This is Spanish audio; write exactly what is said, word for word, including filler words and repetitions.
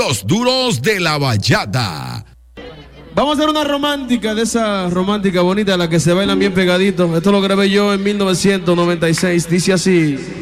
Los Duros de la Bachata. Vamos a hacer una romántica, de esa romántica bonita, la que se bailan bien pegaditos. Esto lo grabé yo en mil novecientos noventa y seis, dice así.